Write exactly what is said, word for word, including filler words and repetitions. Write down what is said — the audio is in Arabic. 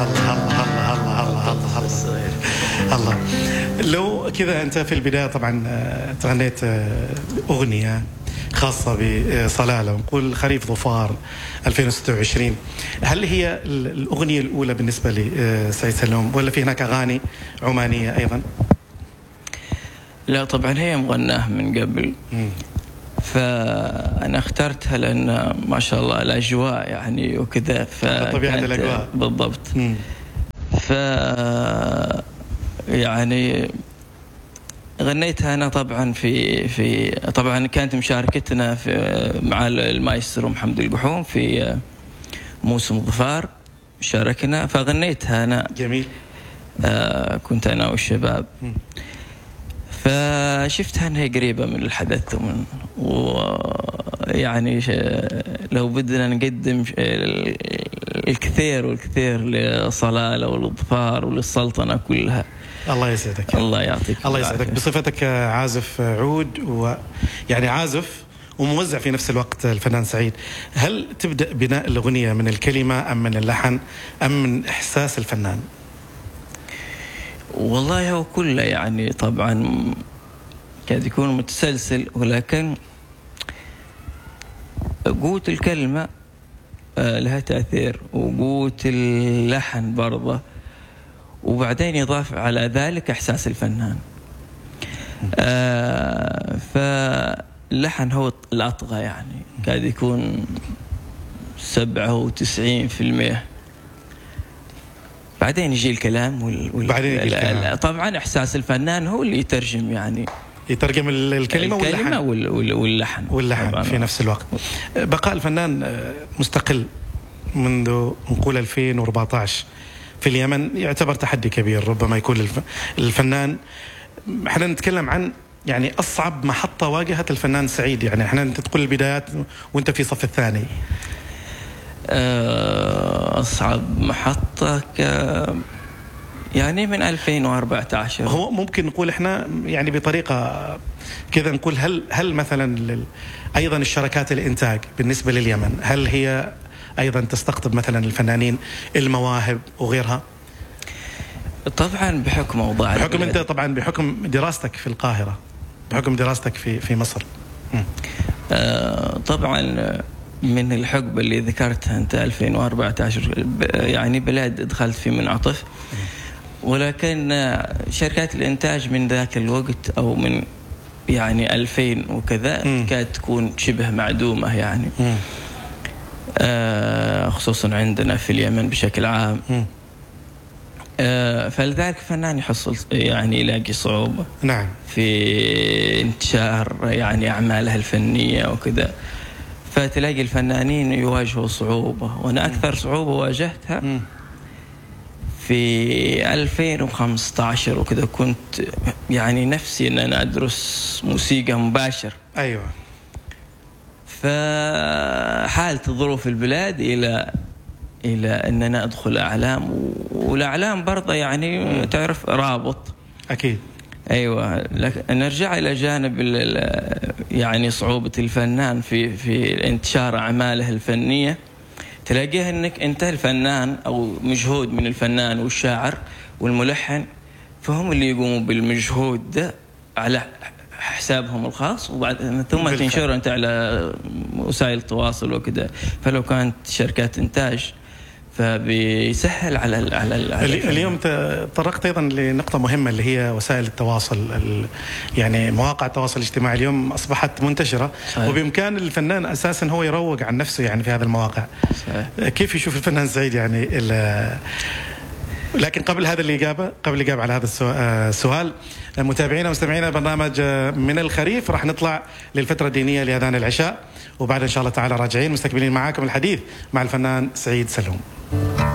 الله الله الله الله الله الله الله. لو كذا أنت في البداية طبعا تغنيت أغنية خاصة بصلالة ونقول خريف ظفار ألفين وستة وعشرين، هل هي الأغنية الأولى بالنسبة لسعيد سلوم ولا في هناك أغاني عمانية أيضا؟ لا طبعا هي مغناة من قبل. م. فأنا اخترتها لأن ما شاء الله الأجواء يعني وكذا، طبيعة الأجواء بالضبط. م. ف يعني غنيتها أنا طبعا في في طبعا كانت مشاركتنا في مع المايسترو محمد القحوم في موسم ظفار، شاركنا فغنيتها أنا. جميل. آه كنت أنا والشباب. م. فشفتها أنها قريبة من الحدث، ويعني لو بدنا نقدم الكثير والكثير لصلالة والظفار وللسلطنة كلها. الله يسعدك. الله يعطيك. الله يسعدك. بصفتك عازف عود ويعني عازف وموزع في نفس الوقت الفنان سعيد، هل تبدأ بناء الأغنية من الكلمة أم من اللحن أم من إحساس الفنان؟ والله هو كله يعني طبعا قاعد يكون متسلسل، ولكن قوة الكلمة لها تأثير وقوة اللحن برضه، وبعدين يضاف على ذلك إحساس الفنان. آه فاللحن هو الأطغى يعني قاعد يكون سبعة وتسعين في المئة، بعدين يجي الكلام وال... وال... بعدين يجي الكلام. طبعا إحساس الفنان هو اللي يترجم يعني يترجم الكلمة, الكلمة واللحن واللحن واللحن في نفس الوقت. بقاء الفنان مستقل منذ نقول ألفين وأربعة عشر في اليمن يعتبر تحدي كبير، ربما يكون الفنان. احنا نتكلم عن يعني أصعب محطة واجهت الفنان سعيد، يعني احنا انت تقول البدايات وانت في صف الثاني. أصعب محطة ك يعني من ألفين وأربعة عشر. هو ممكن نقول احنا يعني بطريقة كذا نقول هل هل مثلا أيضا الشركات الإنتاج بالنسبة لليمن هل هي أيضا تستقطب مثلا الفنانين المواهب وغيرها؟ طبعا بحكم أوضاع بحكم أنت طبعا بحكم دراستك في القاهرة، بحكم دراستك في في مصر. آه طبعا من الحقبة اللي ذكرتها أنت ألفين وأربعة عشر يعني بلاد دخلت في منعطف، ولكن شركات الإنتاج من ذاك الوقت أو من يعني ألفين وكذا كانت تكون شبه معدومة يعني. آه خصوصا عندنا في اليمن بشكل عام. آه فلذلك فنان يحصل يعني يلاقي صعوبة نعم في انتشار يعني أعماله الفنية وكذا، فتلاقي الفنانين يواجهوا صعوبة. وأنا أكثر صعوبة واجهتها م. في ألفين وخمسة عشر وكذا، كنت يعني نفسي أن أنا أدرس موسيقى مباشر. أيوة. فحالت ظروف البلاد إلى إلى أن أنا أدخل أعلام، والأعلام برضه يعني م. تعرف رابط. أكيد. أيوة. نرجع إلى جانب يعني صعوبة الفنان في في انتشار أعماله الفنية. تلاقيها أنك أنت الفنان أو مجهود من الفنان والشاعر والملحن، فهم اللي يقوموا بالمجهود ده على حسابهم الخاص، وبعد ثم تنشره أنت على وسائل التواصل وكذا. فلو كانت شركات إنتاج فبيسهل على ال على, ال على اليوم تطرقت ايضا لنقطه مهمه اللي هي وسائل التواصل، يعني مواقع التواصل الاجتماعي اليوم اصبحت منتشره. صحيح. وبامكان الفنان اساسا هو يروج عن نفسه يعني في هذه المواقع. صحيح. كيف يشوف الفنان سعيد يعني؟ لكن قبل هذا الاجابه قبل الاجابه على هذا السؤال، متابعينا ومستمعينا برنامج من الخريف راح نطلع للفتره الدينيه لاذان العشاء، وبعد ان شاء الله تعالى راجعين مستكملين معاكم الحديث مع الفنان سعيد سلوم.